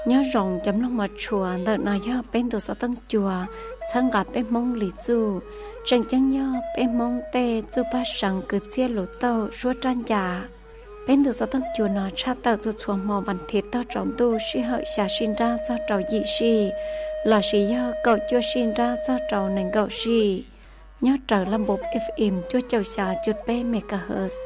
nhớ rồng chấm lòng mà chùa đợt nào do bên tổ sáu tăng chùa sang gặp bên mong lì du chẳng chẳng nhớ bên mong tê du ba sang cứ chia lỗ tàu xua trang giả bên tổ sáu tăng chùa nó cha tạo du chùa mò bản thiết tao trọng tu sĩ hợi xả sinh ra do trầu dị sĩ là sĩ do cậu chúa sinh ra do trầu nền cậu sĩ nhớ trở làm bộ FM chúa chầu xả chút bé megahertz